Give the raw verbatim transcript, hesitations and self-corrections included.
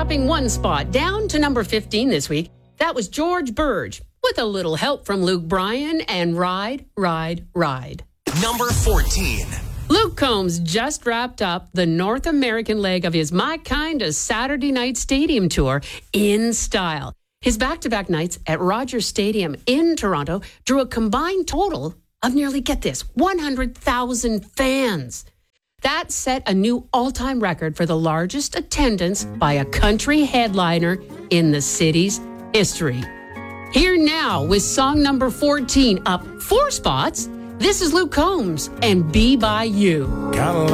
dropping one spot down to number fifteen this week. That was George Burge, with a little help from Luke Bryan and Ride, Ride, Ride. Number fourteen. Luke Combs just wrapped up the North American leg of his My Kinda Saturday Night Stadium Tour in style. His back-to-back nights at Rogers Stadium in Toronto drew a combined total of nearly, get this, one hundred thousand fans. That set a new all-time record for the largest attendance by a country headliner in the city's history. Here now with song number fourteen, up four spots, this is Luke Combs and Be By You.